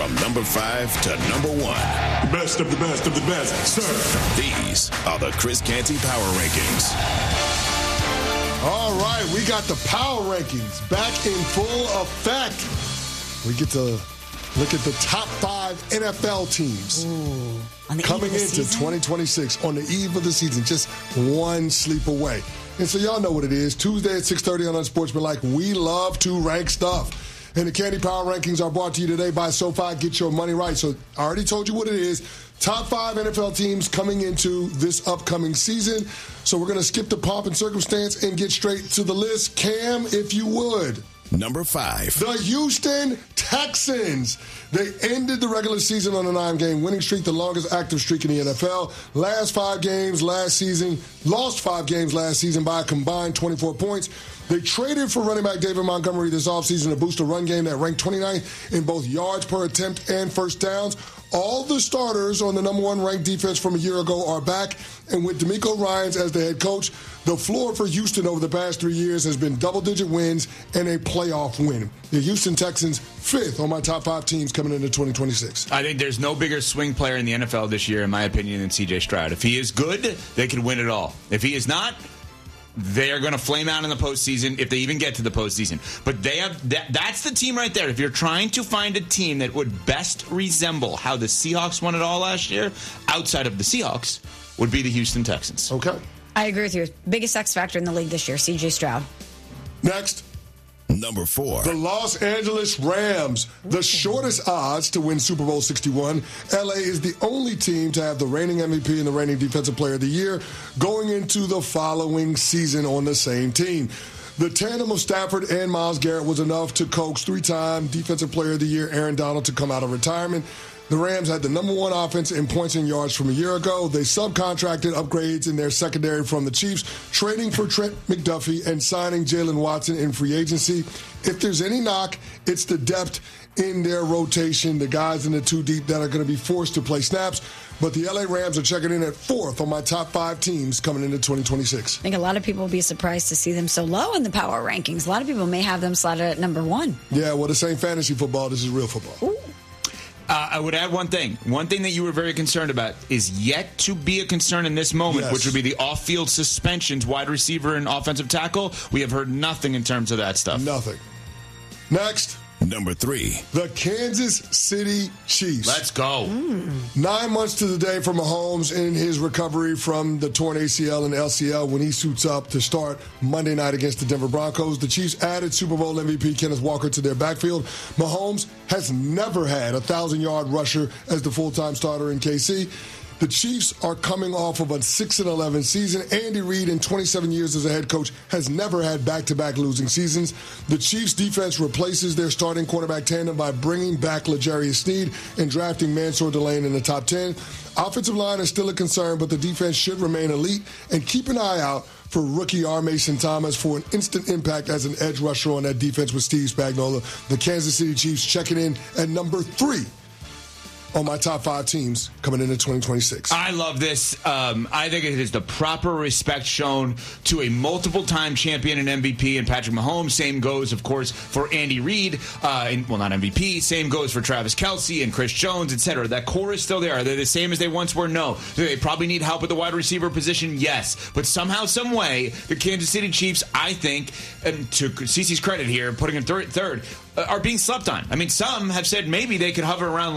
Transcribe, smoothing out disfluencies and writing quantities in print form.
From number 5 to number 1. Best of the best of the best, sir. These are the Chris Canty Power Rankings. All right, we got the Power Rankings back in full effect. We get to look at the top 5 NFL teams coming into 2026 on the eve of the season, just one sleep away. And so y'all know what it is. Tuesday at 6:30 on Unsportsmanlike, we love to rank stuff. And the Candy Power Rankings are brought to you today by SoFi. Get your money right. So I already told you what it is. Top 5 NFL teams coming into this upcoming season. So we're going to skip the pomp and circumstance and get straight to the list. Cam, if you would. Number 5. The Houston Texans. They ended the regular season on a 9-game winning streak, the longest active streak in the NFL. Lost 5 games last season by a combined 24 points. They traded for running back David Montgomery this offseason to boost a run game that ranked 29th in both yards per attempt and first downs. All the starters on the number 1 ranked defense from a year ago are back. And with DeMeco Ryans as the head coach, the floor for Houston over the past 3 years has been double-digit wins and a playoff win. The Houston Texans, 5th on my top 5 teams coming into 2026. I think there's no bigger swing player in the NFL this year, in my opinion, than C.J. Stroud. If he is good, they could win it all. If he is not, they are going to flame out in the postseason if they even get to the postseason. But they have that's the team right there. If you're trying to find a team that would best resemble how the Seahawks won it all last year, outside of the Seahawks, would be the Houston Texans. Okay. I agree with you. Biggest X factor in the league this year, C.J. Stroud. Next. Number 4. The Los Angeles Rams, the shortest odds to win Super Bowl 61. LA is the only team to have the reigning MVP and the reigning Defensive Player of the Year going into the following season on the same team. The tandem of Stafford and Myles Garrett was enough to coax 3-time Defensive Player of the Year Aaron Donald to come out of retirement. The Rams had the number 1 offense in points and yards from a year ago. They subcontracted upgrades in their secondary from the Chiefs, trading for Trent McDuffie and signing Jalen Watson in free agency. If there's any knock, it's the depth in their rotation, the guys in the 2 deep that are going to be forced to play snaps. But the LA Rams are checking in at 4th on my top 5 teams coming into 2026. I think a lot of people will be surprised to see them so low in the power rankings. A lot of people may have them slotted at number 1. Yeah, well, this ain't fantasy football. This is real football. Ooh. I would add one thing. One thing that you were very concerned about is yet to be a concern in this moment, which would be the off-field suspensions, wide receiver and offensive tackle. We have heard nothing in terms of that stuff. Nothing. Next. Number 3. The Kansas City Chiefs. Let's go. 9 months to the day for Mahomes in his recovery from the torn ACL and LCL when he suits up to start Monday night against the Denver Broncos. The Chiefs added Super Bowl MVP Kenneth Walker to their backfield. Mahomes has never had a 1,000-yard rusher as the full-time starter in KC. The Chiefs are coming off of a 6-11 season. Andy Reid, in 27 years as a head coach, has never had back-to-back losing seasons. The Chiefs' defense replaces their starting quarterback tandem by bringing back L'Jarius Sneed and drafting Mansour Delane in the top 10. Offensive line is still a concern, but the defense should remain elite. And keep an eye out for rookie R. Mason Thomas for an instant impact as an edge rusher on that defense with Steve Spagnuolo. The Kansas City Chiefs checking in at number 3 on my top 5 teams coming into 2026. I love this. I think it is the proper respect shown to a multiple-time champion and MVP in Patrick Mahomes. Same goes, of course, for Andy Reid. Not MVP. Same goes for Travis Kelce and Chris Jones, etc. That core is still there. Are they the same as they once were? No. Do they probably need help at the wide receiver position? Yes. But somehow, some way, the Kansas City Chiefs, I think, and to CeCe's credit here, putting him third, are being slept on. I mean, some have said maybe they could hover around